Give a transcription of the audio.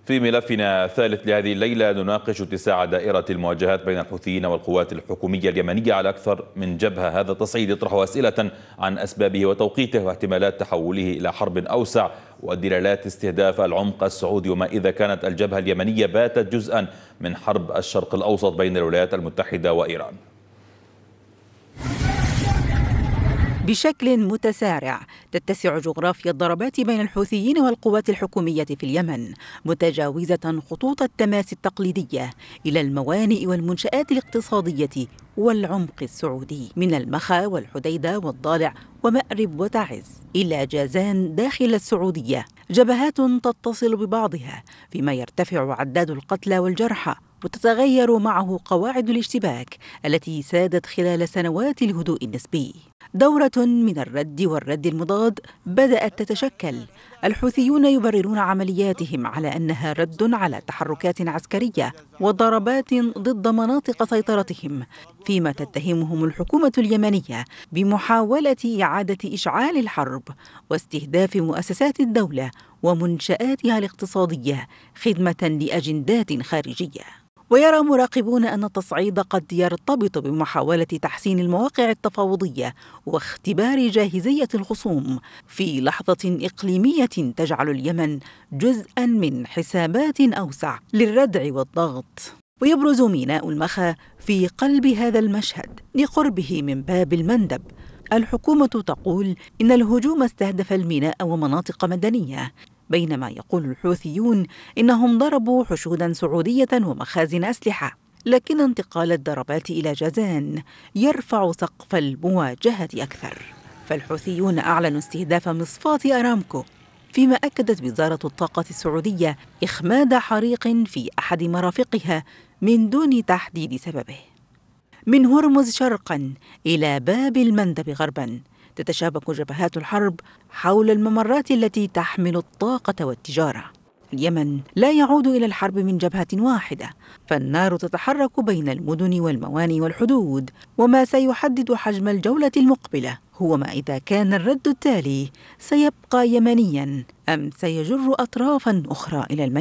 في ملفنا الثالث لهذه الليلة نناقش اتساع دائرة المواجهات بين الحوثيين والقوات الحكومية اليمنية على أكثر من جبهة. هذا التصعيد يطرح أسئلة عن أسبابه وتوقيته واحتمالات تحوله إلى حرب أوسع ودلالات استهداف العمق السعودي، وما إذا كانت الجبهة اليمنية باتت جزءا من حرب الشرق الأوسط بين الولايات المتحدة وإيران. بشكل متسارع تتسع جغرافيا الضربات بين الحوثيين والقوات الحكومية في اليمن، متجاوزة خطوط التماس التقليدية إلى الموانئ والمنشآت الاقتصادية والعمق السعودي، من المخا والحديدة والضالع ومأرب وتعز إلى جازان داخل السعودية. جبهات تتصل ببعضها فيما يرتفع عداد القتلى والجرحى وتتغير معه قواعد الاشتباك التي سادت خلال سنوات الهدوء النسبي. دورة من الرد والرد المضاد بدأت تتشكل. الحوثيون يبررون عملياتهم على أنها رد على تحركات عسكرية وضربات ضد مناطق سيطرتهم، فيما تتهمهم الحكومة اليمنية بمحاولة إعادة إشعال الحرب واستهداف مؤسسات الدولة ومنشآتها الاقتصادية خدمة لأجندات خارجية. ويرى مراقبون أن التصعيد قد يرتبط بمحاولة تحسين المواقع التفاوضية واختبار جاهزية الخصوم في لحظة إقليمية تجعل اليمن جزءاً من حسابات أوسع للردع والضغط. ويبرز ميناء المخا في قلب هذا المشهد لقربه من باب المندب. الحكومة تقول إن الهجوم استهدف الميناء ومناطق مدنية، بينما يقول الحوثيون إنهم ضربوا حشودا سعودية ومخازن أسلحة. لكن انتقال الضربات إلى جازان يرفع سقف المواجهة أكثر، فالحوثيون أعلنوا استهداف مصفاة أرامكو، فيما أكدت وزارة الطاقة السعودية إخماد حريق في أحد مرافقها من دون تحديد سببه. من هرمز شرقاً إلى باب المندب غرباً تتشابك جبهات الحرب حول الممرات التي تحمل الطاقة والتجارة. اليمن لا يعود إلى الحرب من جبهة واحدة، فالنار تتحرك بين المدن والموانئ والحدود، وما سيحدد حجم الجولة المقبلة هو ما إذا كان الرد التالي سيبقى يمنياً أم سيجر أطرافاً أخرى إلى الميدان.